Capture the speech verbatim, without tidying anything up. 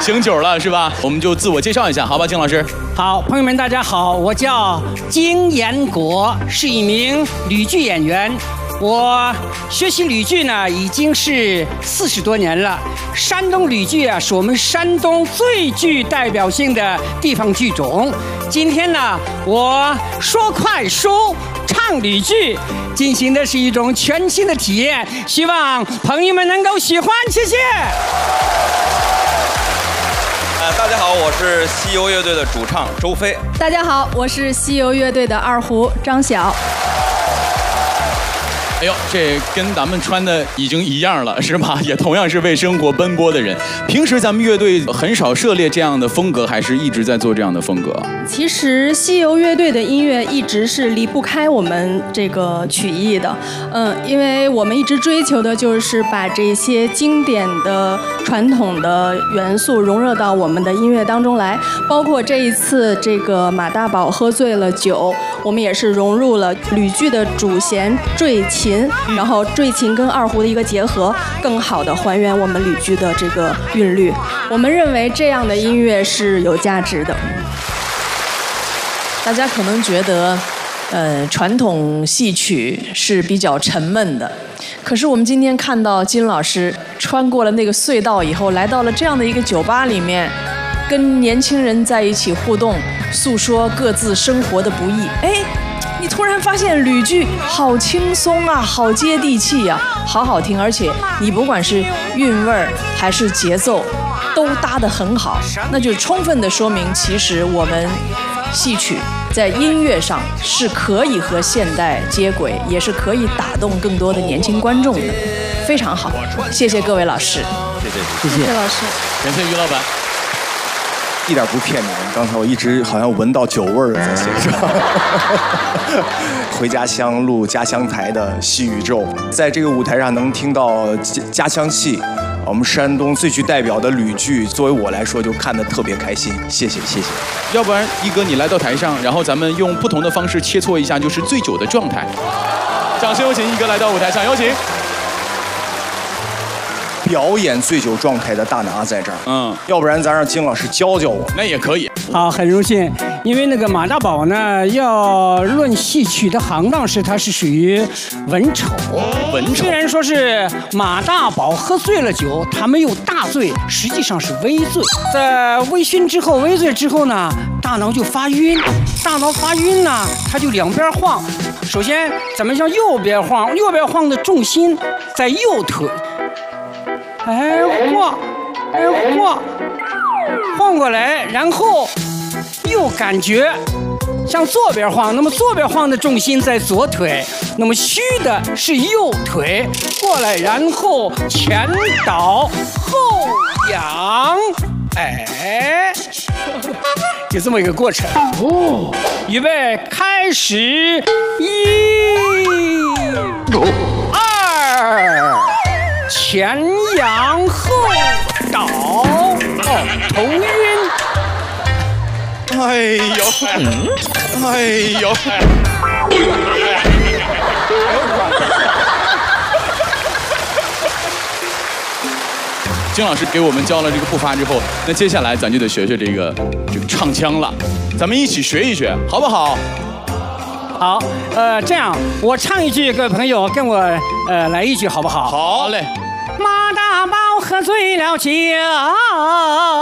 醒酒了是吧？我们就自我介绍一下，好吧，金老师。 好，朋友们，大家好，我叫金延国，是一名吕剧演员。我学习吕剧呢，已经是四十多年了。山东吕剧啊，是我们山东最具代表性的地方剧种。今天呢，我说快书、唱吕剧，进行的是一种全新的体验，希望朋友们能够喜欢，谢谢。 呃，大家好，我是西游乐队的主唱周飞。 大家好，我是西游乐队的二胡张晓。 哎呦，这跟咱们穿的已经一样了，是吧？也同样是为生活奔波的人。平时咱们乐队很少涉猎这样的风格，还是一直在做这样的风格？ 其实西游乐队的音乐一直是离不开我们这个曲艺的，嗯，因为我们一直追求的就是把这些经典的传统的元素融入到我们的音乐当中来，包括这一次这个马大宝喝醉了酒，我们也是融入了吕剧的主弦坠琴，然后坠琴跟二胡的一个结合，更好的还原我们吕剧的这个韵律。我们认为这样的音乐是有价值的。 大家可能觉得，呃，传统戏曲是比较沉闷的，可是我们今天看到金老师穿过了那个隧道以后，来到了这样的一个酒吧里面，跟年轻人在一起互动，诉说各自生活的不易。哎，你突然发现吕剧好轻松啊，好接地气啊，好好听，而且你不管是韵味儿还是节奏，都搭得很好，那就充分的说明，其实我们戏曲在音乐上是可以和现代接轨，也是可以打动更多的年轻观众的，非常好。谢谢各位老师， 谢谢谢谢老师， 感谢于老板。 一点不骗你们，刚才我一直好像闻到酒味儿在身上。回家乡录家乡台的戏宇宙，在这个舞台上能听到家家乡戏，我们山东最具代表的吕剧，作为我来说就看得特别开心。谢谢谢谢。 要不然一哥你来到台上，然后咱们用不同的方式切磋一下，就是醉酒的状态。掌声有请一哥来到舞台上，有请。 表演醉酒状态的大拿在这儿，嗯，要不然咱让金老师教教我， 那也可以。 好，很荣幸，因为那个马大宝呢，要论戏曲的行当是，他是属于文丑。 文丑。 虽然说是马大宝喝醉了酒，他没有大醉，实际上是微醉。在微醺之后、微醉之后呢，大脑就发晕，大脑发晕呢，他就两边晃。首先，咱们向右边晃，右边晃的重心在右腿。哎晃，哎晃，晃过来，然后又感觉向左边晃，那么左边晃的重心在左腿，那么虚的是右腿过来，然后前倒后仰，哎，就这么一个过程。哦，预备开始，一、二。前仰后倒，哦，头晕。 哎呦，嗯、哎呦， 金老师给我们教了这个步伐之后，那接下来咱就得学学这个这个唱腔了，咱们一起学一学，好不好？ 好，呃，这样我唱一句，各位朋友跟我呃来一句，好不好？ 好嘞。 马大宝喝醉了酒，